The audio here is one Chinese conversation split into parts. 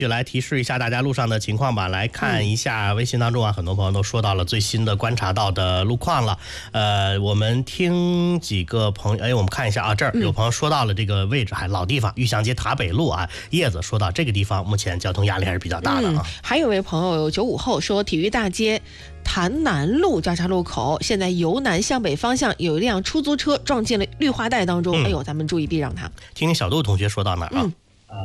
就来提示一下大家路上的情况吧。来看一下微信当中啊，很多朋友都说到了最新的观察到的路况了。我们听几个朋友，我们看一下啊，这儿有朋友说到了这个位置，还老地方，玉祥街塔北路啊，叶子说到这个地方，目前交通压力还是比较大的啊。 还有位朋友95后说，体育大街潭南路交叉路口，现在由南向北方向有一辆出租车撞进了绿化带当中，哎呦，咱们注意避让它。 听听小杜同学说到哪儿啊？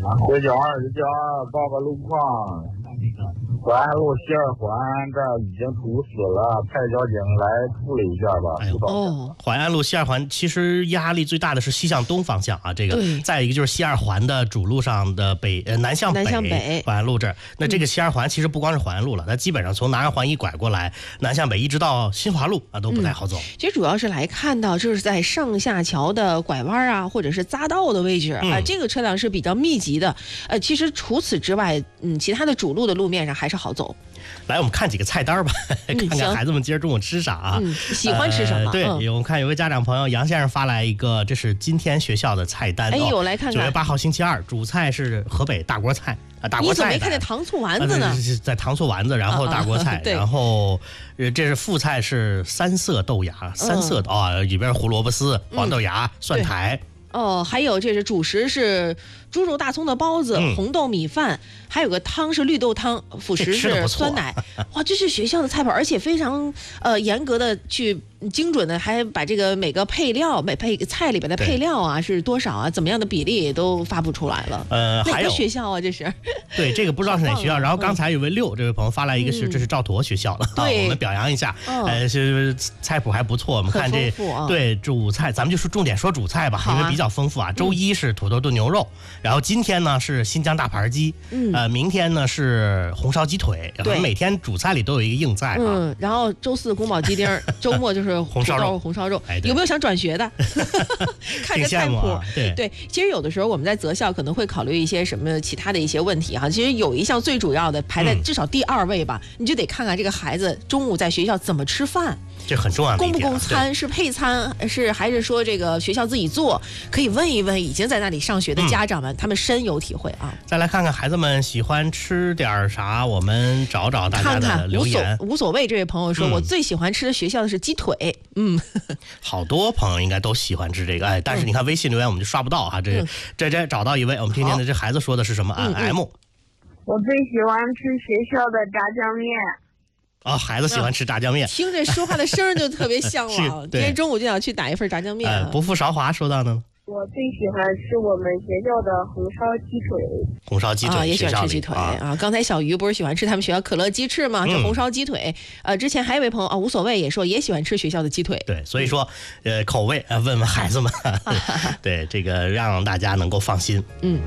992报个路况，淮安路西二环这儿已经堵死了，派交警来处理一下吧。 淮安路西二环其实压力最大的是西向东方向啊，这个再一个就是西二环的主路上的南向北淮安路这儿。那这个西二环其实不光是淮安路了，它基本上从南二环一拐过来，南向北一直到新华路啊都不太好走。 其实主要是来看到就是在上下桥的拐弯啊，或者是匝道的位置啊，这个车辆是比较密集的。其实除此之外，其他的主路的路面上还是好走。 来，我们看几个菜单吧，看看孩子们今儿中午吃啥啊？ 喜欢吃什么？ 对，我们看有位家长朋友杨先生发来一个，这是今天学校的菜单。 哎呦，来看看。 9月8号星期二，主菜是河北大锅菜啊，大锅菜。 你怎么没看见糖醋丸子呢？ 在糖醋丸子，然后大锅菜，然后这是副菜是三色豆芽，里边胡萝卜丝、黄豆芽、蒜苔。 还有这是主食是猪肉大葱的包子、红豆米饭，还有个汤是绿豆汤，辅食是酸奶。哇，这是学校的菜谱，而且非常严格的去精准的，还把这个每个配料每菜里边的配料啊是多少啊，怎么样的比例都发布出来了。哪个学校啊？这是？对， 这个不知道是哪学校。然后刚才有位6这位朋友发来一个这是赵佗学校的，我们表扬一下。是菜谱还不错，我们看这对主菜，咱们就说重点说主菜吧，因为比较丰富啊。周一是土豆炖牛肉，然后今天呢是新疆大盘鸡，明天呢是红烧鸡腿，每天主菜里都有一个硬菜啊。 然后周四宫保鸡丁，周末就是红烧肉。有没有想转学的？看个菜谱，对。其实有的时候我们在择校可能会考虑一些什么其他的一些问题哈。其实有一项最主要的排在至少第2位吧，你就得看看这个孩子中午在学校怎么吃饭。 这很重要的一点， 供不供餐，是配餐还是说这个学校自己做？可以问一问已经在那里上学的家长们，他们深有体会啊。 再来看看孩子们喜欢吃点啥，我们找找大家的留言。 无所谓，这位朋友说，我最喜欢吃的学校的是鸡腿。 好多朋友应该都喜欢吃这个，但是你看微信留言我们就刷不到啊。这找到一位，我们听听这孩子说的是什么？M， 我最喜欢吃学校的炸酱面。 孩子喜欢吃炸酱面， 听这说话的声就特别像了。今天中午就想去打一份炸酱面。 不负韶华说到呢， 我最喜欢吃我们学校的红烧鸡腿。 红烧鸡腿也喜欢吃鸡腿啊。刚才小鱼不是喜欢吃他们学校可乐鸡翅吗？这红烧鸡腿。之前还有一位朋友无所谓也说也喜欢吃学校的鸡腿。 对，所以说口味问问孩子们，对这个让大家能够放心。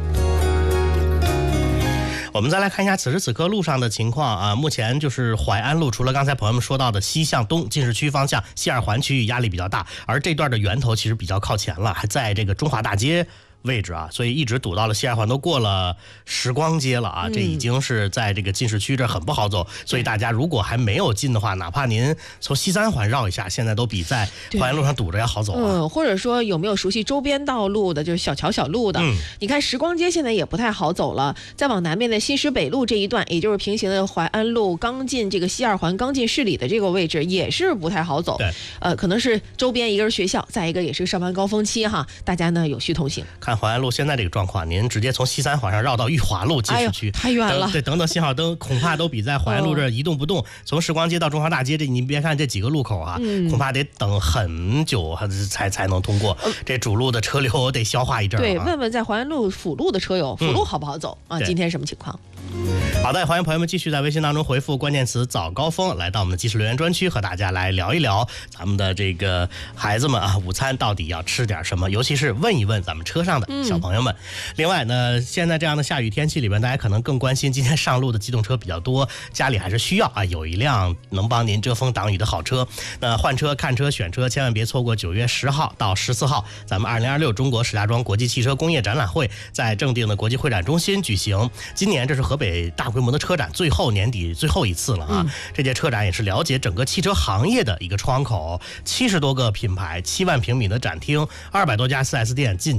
我们再来看一下此时此刻路上的情况啊，目前就是淮安路，除了刚才朋友们说到的西向东进市区方向西二环区域压力比较大，而这段的源头其实比较靠前了，还在这个中华大街位置啊，所以一直堵到了西二环，都过了时光街了啊，这已经是在这个进市区这很不好走，所以大家如果还没有进的话，哪怕您从西3环绕一下，现在都比在淮安路上堵着要好走啊。 或者说有没有熟悉周边道路的，就是小桥小路的，你看时光街现在也不太好走了，再往南边的新石北路这一段，也就是平行的淮安路刚进这个西二环刚进市里的这个位置也是不太好走。可能是周边一个是学校，再一个也是上班高峰期哈，大家呢有序通行。 看淮安路现在这个状况，您直接从西3环上绕到裕华路进市区， 太远了。 对，等等信号灯恐怕都比在淮安路这一动不动。从时光街到中华大街，这你别看这几个路口啊，恐怕得等很久才能通过。这主路的车流得消化一阵。 对，问问在淮安路辅路的车友，辅路好不好走啊？今天什么情况？ 好的，欢迎朋友们继续在微信当中回复关键词早高峰，来到我们的即时留言专区，和大家来聊一聊咱们的这个孩子们啊，午餐到底要吃点什么，尤其是问一问咱们车上的小朋友们。另外呢，现在这样的下雨天气里面，大家可能更关心今天上路的机动车比较多，家里还是需要有一辆能帮您遮风挡雨的好车。那换车、看车、选车，千万别错过9月10号到14号，咱们2026中国石家庄国际汽车工业展览会在正定的国际会展中心举行。今年这是河北大规模的车展，年底最后一次了啊！这届车展也是了解整个汽车行业的一个窗口，70多个品牌，7万平米的展厅，200多家4S店，近1000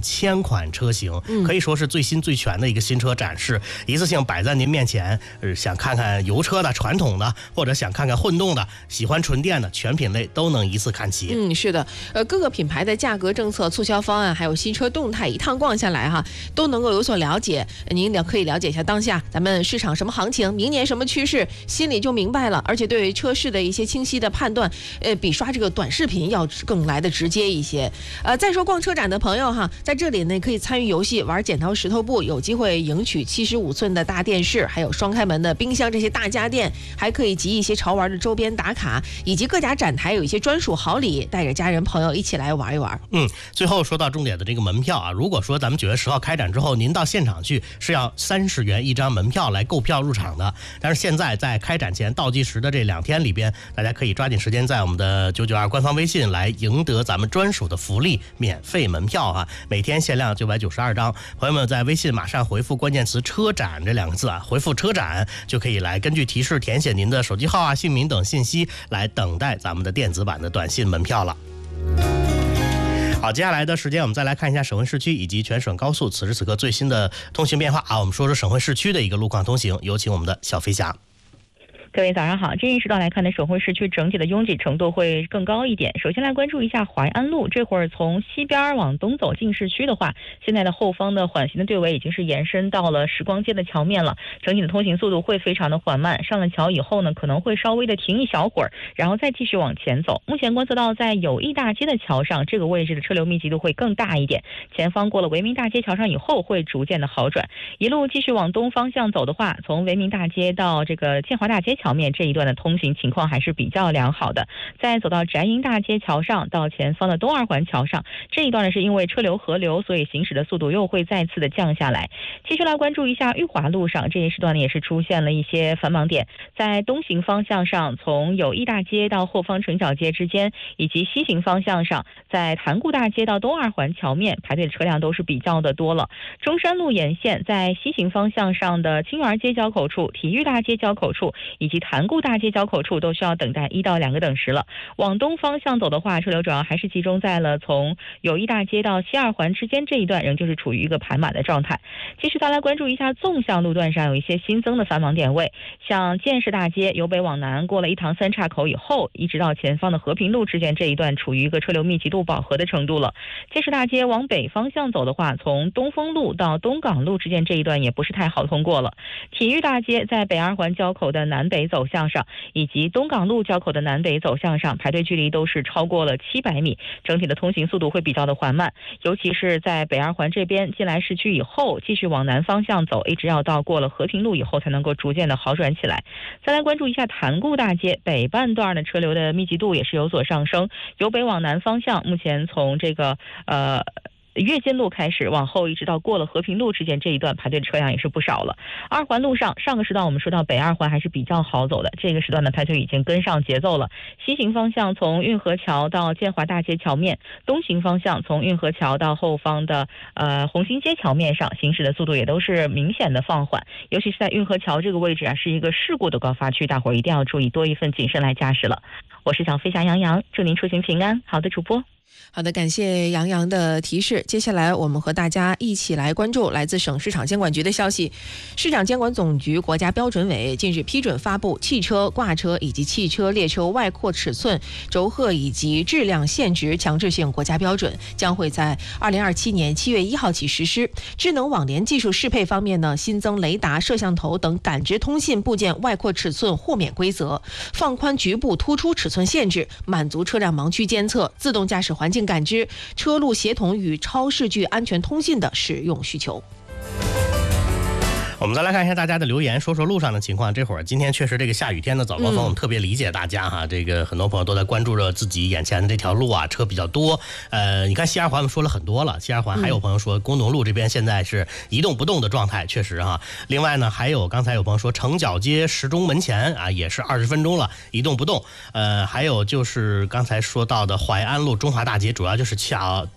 款车型，可以说是最新最全的一个新车展示，一次性摆在您面前。想看看油车的、传统的，或者想看看混动的，喜欢纯电的，全品类都能一次看齐。 是的，各个品牌的价格政策、促销方案，还有新车动态，一趟逛下来哈，都能够有所了解。您可以了解一下当下咱们市场什么行情，明年什么趋势，心里就明白了。而且对于车市的一些清晰的判断，比刷这个短视频要更来的直接一些。再说逛车展的朋友哈，在这里呢可以参与游戏，玩剪刀石头布，有机会赢取75寸的大电视，还有双开门的冰箱这些大家电，还可以集一些潮玩的周边打卡，以及各家展台有一些专属好礼，带着家人朋友一起来玩一玩。 最后说到重点的这个门票啊，如果说咱们9月10号开展之后，您到现场去是要30元一张门票来购票入场的，但是现在在开展前倒计时的这2天里边，大家可以抓紧时间在我们的992官方微信来赢得咱们专属的福利，免费门票啊，每天限量992张。朋友们在微信马上回复关键词车展这2个字啊，回复车展就可以来根据提示填写您的手机号啊、姓名等信息，来等待咱们的电子版的短信门票了。好，接下来的时间我们再来看一下省会市区以及全省高速此时此刻最新的通行变化啊。我们说说省会市区的一个路况通行，有请我们的小飞侠。 各位早上好，这一时段来看呢，省会市区整体的拥挤程度会更高一点。首先来关注一下淮安路，这会儿从西边往东走进市区的话，现在的后方的缓行的队尾已经是延伸到了时光街的桥面了，整体的通行速度会非常的缓慢。上了桥以后呢，可能会稍微的停一小会儿，然后再继续往前走。目前观测到在友谊大街的桥上，这个位置的车流密集度会更大一点。前方过了维民大街桥上以后，会逐渐的好转。一路继续往东方向走的话，从维民大街到这个建华大街桥面这一段的通行情况还是比较良好的。再走到翟营大街桥上到前方的东二环桥上，这一段呢是因为车流合流，所以行驶的速度又会再次的降下来。继续来关注一下裕华路上，这一时段呢也是出现了一些繁忙点，在东行方向上，从友谊大街到后方城角街之间，以及西行方向上，在潭固大街到东二环桥面排队的车辆都是比较的多了。中山路沿线在西行方向上的清园街交口处、体育大街交口处以及潭固大街交口处都需要等待1到2个等时了。往东方向走的话，车流主要还是集中在了从友谊大街到西二环之间这一段，仍旧是处于一个排满的状态。继续再来关注一下纵向路段上有一些新增的繁忙点位，像建设大街由北往南过了一塘三岔口以后，一直到前方的和平路之间这一段处于一个车流密集度饱和的程度了。建设大街往北方向走的话，从东风路到东港路之间这一段也不是太好通过了。体育大街在北二环交口的南北走向上，以及东港路交口的南北走向上，排队距离都是超过了700米，整体的通行速度会比较的缓慢。尤其是在北二环这边进来市区以后，继续往南方向走，一直要到过了和平路以后才能够逐渐的好转起来。再来关注一下潭固大街北半段的车流的密集度也是有所上升，由北往南方向，目前从这个跃进路开始往后一直到过了和平路之间这一段排队的车辆也是不少了。二环路上，上个时段我们说到北二环还是比较好走的，这个时段的排队已经跟上节奏了。西行方向从运河桥到建华大街桥面，东行方向从运河桥到后方的红星街桥面上，行驶的速度也都是明显的放缓，尤其是在运河桥这个位置啊，是一个事故的高发区，大伙儿一定要注意，多一份谨慎来驾驶了。我是小飞侠杨洋，祝您出行平安。好的，主播。 好的，感谢杨洋的提示。接下来我们和大家一起来关注来自省市场监管局的消息。市场监管总局国家标准委近日批准发布汽车、挂车以及汽车列车外扩尺寸、轴荷以及质量限值强制性国家标准，将会在2027年7月1号起实施。智能网联技术适配方面呢，新增雷达、摄像头等感知通信部件外扩尺寸豁免规则，放宽局部突出尺寸限制，满足车辆盲区监测、自动驾驶环境感知、车路协同与超视距安全通信的使用需求。 我们再来看一下大家的留言，说说路上的情况。这会儿今天确实这个下雨天的早高峰，我们特别理解大家哈。这个很多朋友都在关注着自己眼前的这条路啊，车比较多。你看西二环我们说了很多了，西二环还有朋友说工农路这边现在是一动不动的状态，确实哈。另外呢，还有刚才有朋友说城角街时钟门前啊，也是20分钟了，一动不动。还有就是刚才说到的淮安路中华大街，主要就是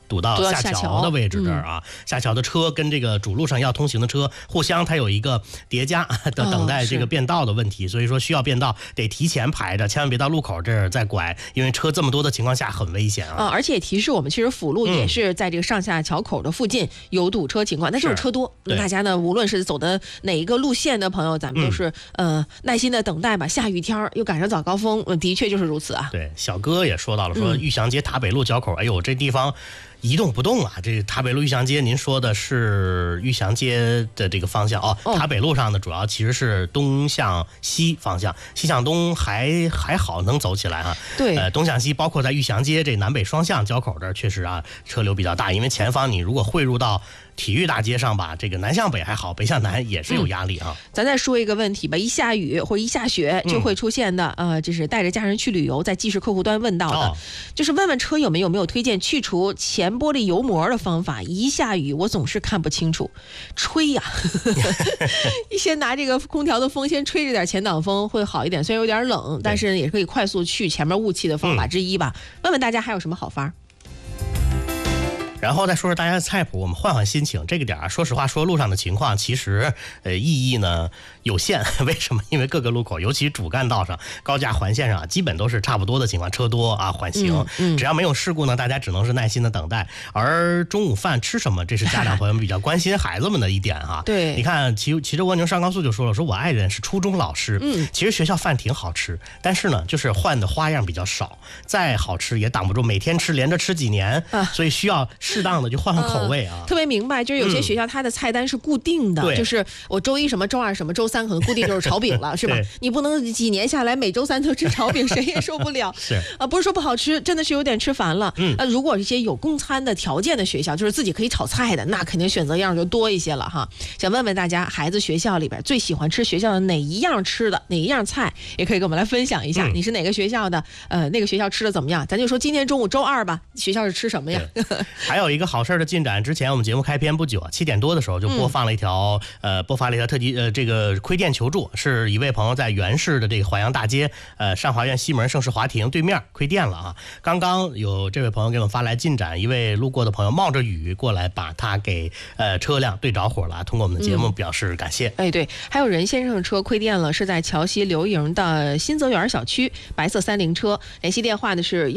堵到下桥的位置这儿啊。下桥的车跟这个主路上要通行的车互相它有一个叠加的等待这个变道的问题，所以说需要变道得提前排着，千万别到路口这儿再拐，因为车这么多的情况下很危险啊。 而且也提示我们，其实辅路也是在这个上下桥口的附近有堵车情况，但就是车多，那大家呢，无论是走的哪一个路线的朋友，咱们都是耐心的等待吧。下雨天又赶上早高峰，的确就是如此啊。 对，小哥也说到了，说玉祥街塔北路交口，哎呦，这地方一动不动啊！这塔北路玉祥街，您说的是玉祥街的这个方向哦。塔北路上呢，主要其实是东向西方向，西向东还好能走起来哈。 对， 东向西，包括在玉祥街这南北双向交口这儿，确实啊车流比较大，因为前方你如果汇入到体育大街上吧，这个南向北还好，北向南也是有压力啊。 咱再说一个问题吧，一下雨或者一下雪就会出现的，就是带着家人去旅游，在即时客户端问到的，就是问问车友们有没有推荐去除前玻璃油膜的方法。一下雨我总是看不清楚，吹呀，先拿这个空调的风先吹着点前挡风会好一点，虽然有点冷，但是也是可以快速去前面雾气的方法之一吧。问问大家还有什么好法？ 然后再说说大家的菜谱，我们换换心情。这个点啊，说实话说路上的情况其实意义呢有限。为什么？因为各个路口，尤其主干道上、高架环线上，基本都是差不多的情况，车多啊，缓行。只要没有事故呢，大家只能是耐心的等待。而中午饭吃什么，这是家长朋友们比较关心孩子们的一点哈。 对， 你看骑着蜗牛上高速就说了，说我爱人是初中老师，其实学校饭挺好吃，但是呢，就是换的花样比较少，再好吃也挡不住每天吃，连着吃几年，所以需要适当的就换换口味啊。 特别明白，就是有些学校它的菜单是固定的，就是我周一什么，周二什么，周三可能固定就是炒饼了，是吧？你不能几年下来每周三都吃炒饼，谁也受不了。 是不是说不好吃，真的是有点吃烦了。如果一些有供餐的条件的学校，就是自己可以炒菜的，那肯定选择样就多一些了哈。想问问大家，孩子学校里边最喜欢吃学校的哪一样吃的，哪一样菜，也可以跟我们来分享一下。你是哪个学校的？那个学校吃的怎么样？咱就说今天中午周二吧，学校是吃什么呀？ 还有一个好事的进展，之前我们节目开篇不久7点多的时候就播发了一条特辑这个窥店求助，是一位朋友在原市的这个淮阳大街上华苑西门盛世华庭对面窥店了啊。刚刚有这位朋友给我们发来进展，一位路过的朋友冒着雨过来把他给车辆对着火了，通过我们的节目表示感谢。 对，还有任先生的车窥店了，是在桥西刘营的新泽园小区，白色30车，联系电话的是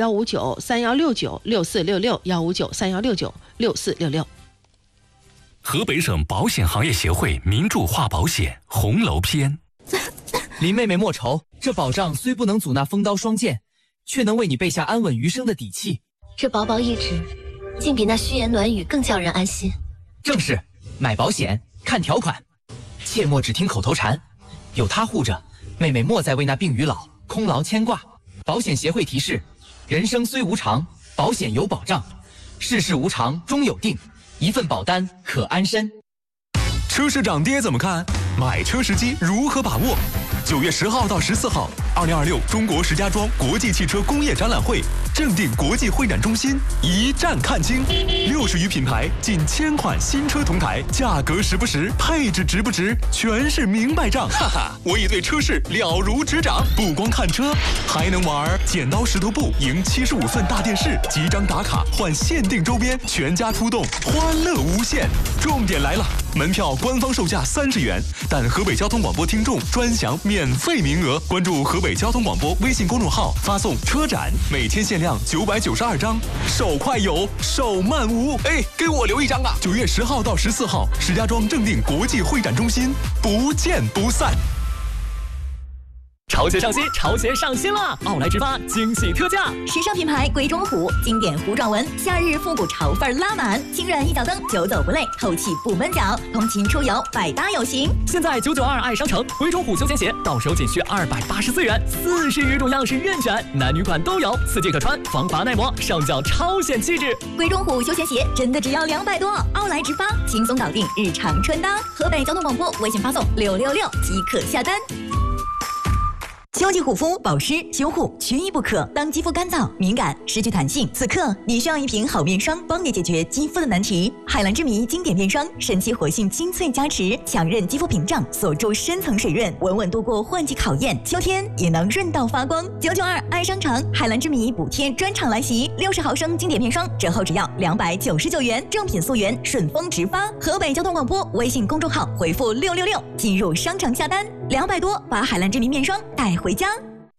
159-3169-6466，159-3169-6466。 河北省保险行业协会名著化保险红楼篇。 林妹妹莫愁，这保障虽不能阻那锋刀双剑，却能为你备下安稳余生的底气。 这薄薄一纸，竟比那虚言暖语更叫人安心。 正是，买保险看条款，切莫只听口头禅，有他护着，妹妹莫再为那病与老空劳牵挂。保险协会提示：人生虽无常，保险有保障，世事无常终有定，一份保单可安身。 车市涨跌怎么看？买车时机如何把握？9月10号到14号，2026中国石家庄国际汽车工业展览会正定国际会展中心一站看清，60余品牌，近1000款新车同台，价格实不实，配置值不值，全是明白账。哈哈，我已对车市了如指掌，不光看车，还能玩剪刀石头布，赢75寸大电视，几张打卡换限定周边，全家出动，欢乐无限。重点来了，门票官方售价30元，但河北交通广播听众专享免费名额。关注河北交通广播微信公众号，发送车展，每天限量992张，手快有，手慢无。给我留一张啊！9月10号到14号，石家庄正定国际会展中心，不见不散。 潮鞋上新，潮鞋上新了！奥莱直发惊喜特价， 时尚品牌龟中虎，经典糊状纹，夏日复古潮范拉满，轻软一脚蹬，久走不累，透气不闷脚，通勤出游百搭有型。 现在992爱商城龟中虎休闲鞋到手仅需284元，40余种样式任选，男女款都有，4季可穿，防滑耐磨，上脚超显气质。 龟中虎休闲鞋真的只要200多，奥莱直发轻松搞定日常穿搭。河北交通广播微信发送666即可下单。 秋季护肤、保湿、修护缺一不可。当肌肤干燥、敏感、失去弹性，此刻你需要一瓶好面霜，帮你解决肌肤的难题。海蓝之谜经典面霜，神奇活性精粹加持，强韧肌肤屏障，锁住深层水润，稳稳度过换季考验，秋天也能润到发光。992爱商城海蓝之谜补贴专场来袭，60毫升经典面霜折后只要299元，正品溯源，顺丰直发。河北交通广播微信公众号回复666进入商城下单，200多把海蓝之谜面霜带回家。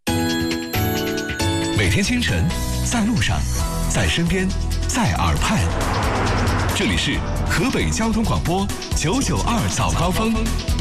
每天清晨，在路上，在身边，在耳畔，这里是河北交通广播992早高峰。